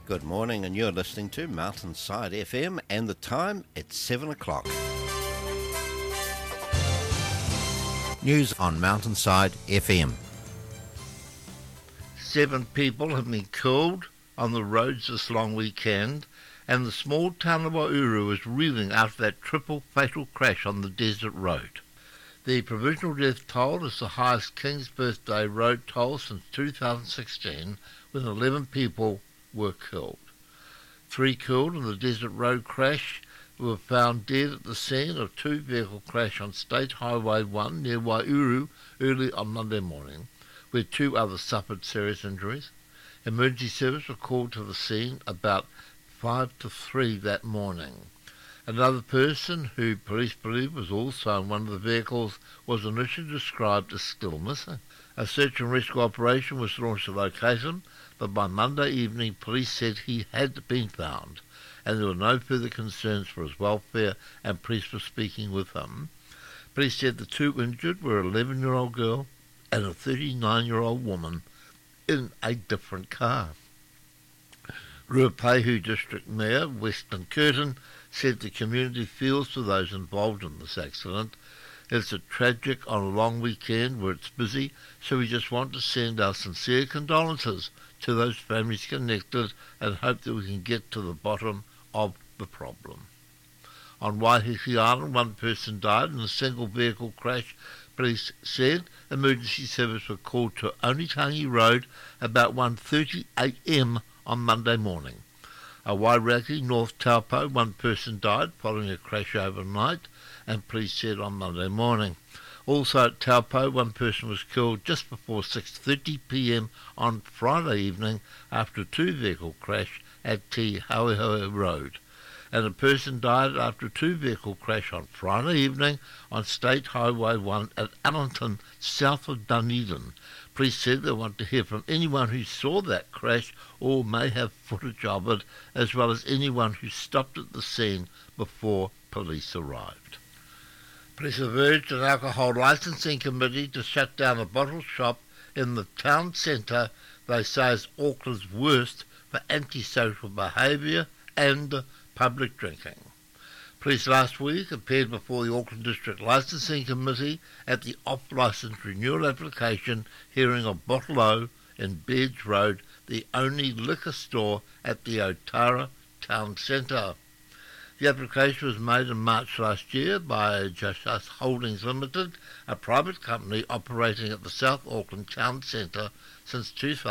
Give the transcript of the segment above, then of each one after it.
Good morning, and you're listening to Mountainside FM, and the time, it's 7 o'clock. News on Mountainside FM. 7 people have been killed on the roads this long weekend, and the small town of Waiouru is reeling after that triple fatal crash on the desert road. The provisional death toll is the highest King's Birthday road toll since 2016, when 11 people were killed. 3 killed in the desert road crash were found dead at the scene of 2-vehicle crash on State Highway 1 near Waiouru early on Monday morning, where 2 others suffered serious injuries. Emergency service were called to the scene about 5 to 3 that morning. Another person, who police believe was also in one of the vehicles, was initially described as still missing. A search and rescue operation was launched to locate him, but by Monday evening police said he had been found, and there were no further concerns for his welfare, and police were speaking with him. Police said the 2 injured were an 11-year-old girl and a 39-year-old woman in a different car. Ruapehu District Mayor Weston Curtin said the community feels for those involved in this accident. It's a tragic on a long weekend where it's busy, so we just want to send our sincere condolences to those families connected and hope that we can get to the bottom of the problem. On Waiheke Island, 1 person died in a single vehicle crash. Police said emergency service were called to Onitangi Road about 1:30 a.m. on Monday morning. At Wairaki, North Taupo, 1 person died following a crash overnight, and police said on Monday morning. Also at Taupo, 1 person was killed just before 6:30 p.m. on Friday evening after a 2-vehicle crash at Te Hauehaue Road, and a person died after a 2-vehicle crash on Friday evening on State Highway 1 at Allington, south of Dunedin. Police said they want to hear from anyone who saw that crash or may have footage of it, as well as anyone who stopped at the scene before police arrived. Police have urged an alcohol licensing committee to shut down a bottle shop in the town centre they say is Auckland's worst for antisocial behaviour and public drinking. Police last week appeared before the Auckland District Licensing Committee at the off-licence renewal application hearing of Bottle O in Beards Road, the only liquor store at the Otara Town Centre. The application was made in March last year by Just Us Holdings Limited, a private company operating at the South Auckland Town Centre since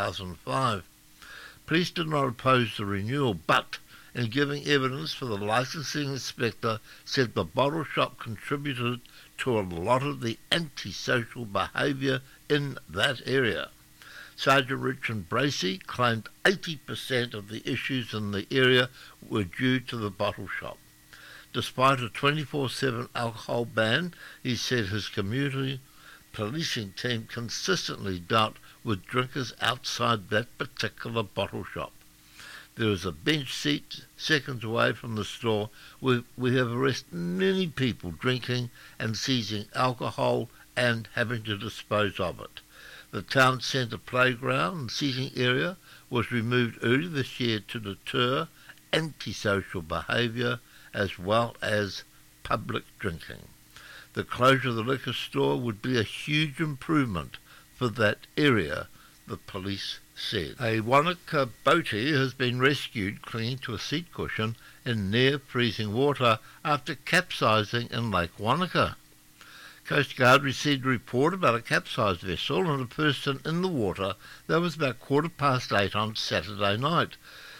2005. Police did not oppose the renewal, but in giving evidence for the licensing inspector, said the bottle shop contributed to a lot of the antisocial behaviour in that area. Sergeant Richard Bracey claimed 80% of the issues in the area were due to the bottle shop. Despite a 24/7 alcohol ban, he said his community policing team consistently dealt with drinkers outside that particular bottle shop. There is a bench seat seconds away from the store where we have arrested many people drinking and seizing alcohol and having to dispose of it. The town centre playground and seating area was removed early this year to deter antisocial behaviour as well as public drinking. The closure of the liquor store would be a huge improvement for that area, the police said. A Wanaka boatie has been rescued clinging to a seat cushion in near-freezing water after capsizing in Lake Wanaka. Coast Guard received a report about a capsized vessel and a person in the water. That was about 8:15 on Saturday night.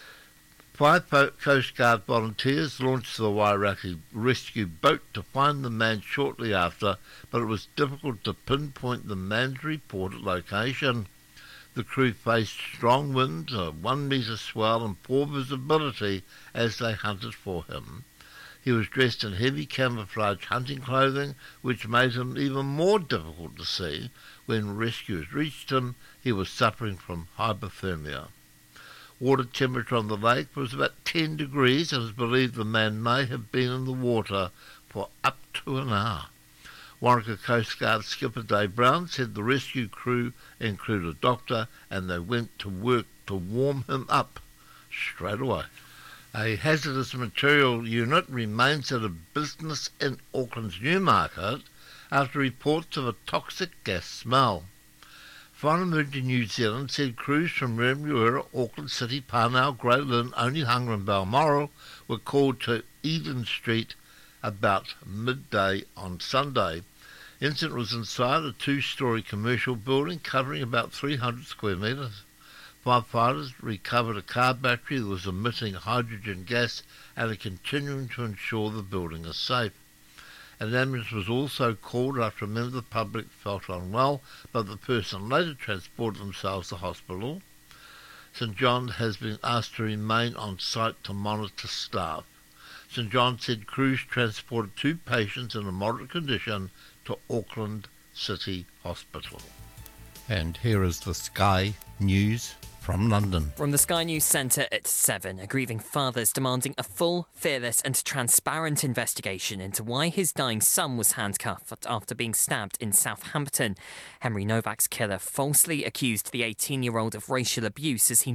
5 Coast Guard volunteers launched the Wairaki rescue boat to find the man shortly after, but it was difficult to pinpoint the man's reported location. The crew faced strong winds, a 1-metre swell and poor visibility as they hunted for him. He was dressed in heavy camouflage hunting clothing, which made him even more difficult to see. When rescuers reached him, he was suffering from hypothermia. Water temperature on the lake was about 10 degrees, and it is believed the man may have been in the water for up to an hour. Wanaka Coast Guard skipper Dave Brown said the rescue crew included a doctor, and they went to work to warm him up straight away. A hazardous material unit remains at a business in Auckland's Newmarket after reports of a toxic gas smell. Whanamudi New Zealand said crews from Remuera, Auckland City, Parnell, Great Lynn, Onehunga and Balmoral were called to Eden Street about midday on Sunday. Incident was inside a two-storey commercial building covering about 300 square metres. Firefighters recovered a car battery that was emitting hydrogen gas and are continuing to ensure the building is safe. An ambulance was also called after a member of the public felt unwell, but the person later transported themselves to hospital. St John has been asked to remain on site to monitor staff. St John said crews transported 2 patients in a moderate condition to Auckland City Hospital. And here is the Sky News from London. From the Sky News Centre at 7, a grieving father's demanding a full, fearless and transparent investigation into why his dying son was handcuffed after being stabbed in Southampton. Henry Novak's killer falsely accused the 18-year-old of racial abuse as he